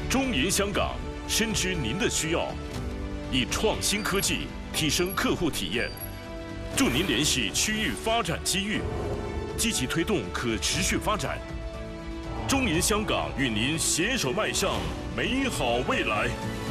中银香港深知您的需要，以创新科技提升客户体验，助您联系区域发展机遇，积极推动可持续发展。中银香港与您携手迈向美好未来。